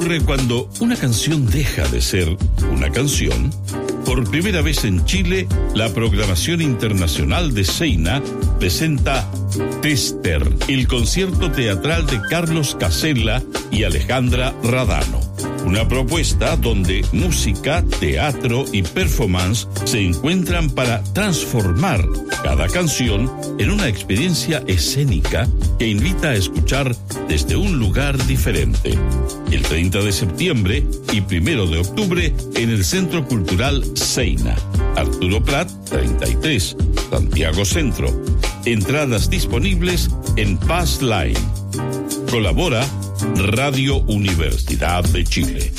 Cuando una canción deja de ser una canción, por primera vez en Chile, la programación internacional de Seina presenta Tester, el concierto teatral de Carlos Casella y Alejandra Radano. Una propuesta donde música, teatro y performance se encuentran para transformar cada canción en una experiencia escénica que invita a escuchar desde un lugar diferente. El 30 de septiembre y 1 de octubre en el Centro Cultural Seina, Arturo Prat 33, Santiago Centro. Entradas disponibles en Pass Line. Colabora Radio Universidad de Chile.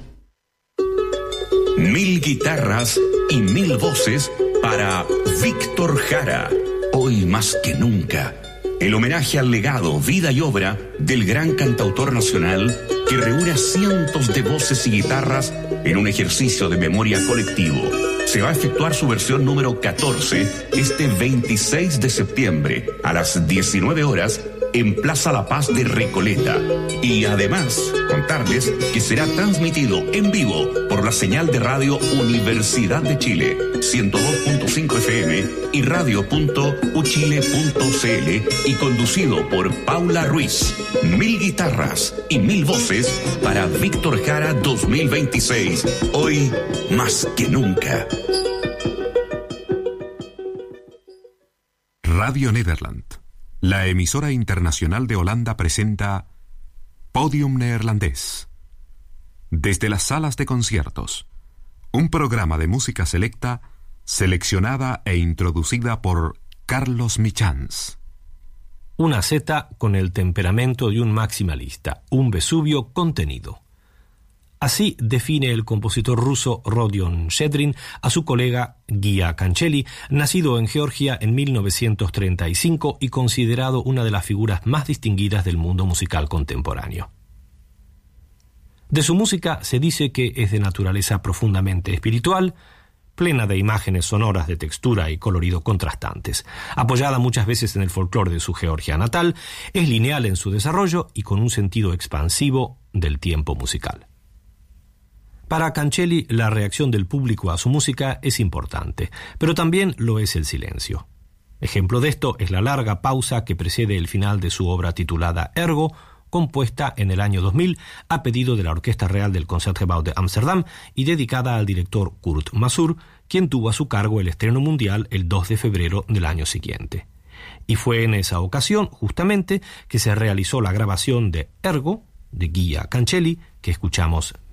1000 guitarras y 1000 voces para Víctor Jara. Hoy más que nunca, el homenaje al legado, vida y obra del gran cantautor nacional que reúne a cientos de voces y guitarras en un ejercicio de memoria colectivo. Se va a efectuar su versión número 14 este 26 de septiembre a las 19 horas en Plaza La Paz de Recoleta. Y además, contarles que será transmitido en vivo por la señal de radio Universidad de Chile, 102.5 FM y radio.uchile.cl y conducido por Paula Ruiz. 1000 guitarras y 1000 voces para Víctor Jara 2026. Hoy más que nunca. Radio Nederland, la emisora internacional de Holanda, presenta Podium Neerlandés. Desde las salas de conciertos, un programa de música selecta, seleccionada e introducida por Carlos Michans. Una zeta con el temperamento de un maximalista, un Vesubio contenido. Así define el compositor ruso Rodion Shchedrin a su colega Gia Cancelli, nacido en Georgia en 1935 y considerado una de las figuras más distinguidas del mundo musical contemporáneo. De su música se dice que es de naturaleza profundamente espiritual, plena de imágenes sonoras de textura y colorido contrastantes. Apoyada muchas veces en el folclore de su Georgia natal, es lineal en su desarrollo y con un sentido expansivo del tiempo musical. Para Cancelli, la reacción del público a su música es importante, pero también lo es el silencio. Ejemplo de esto es la larga pausa que precede el final de su obra titulada Ergo, compuesta en el año 2000 a pedido de la Orquesta Real del Concertgebouw de Ámsterdam y dedicada al director Kurt Masur, quien tuvo a su cargo el estreno mundial el 2 de febrero del año siguiente. Y fue en esa ocasión, justamente, que se realizó la grabación de Ergo, de Gia Cancelli, que escuchamos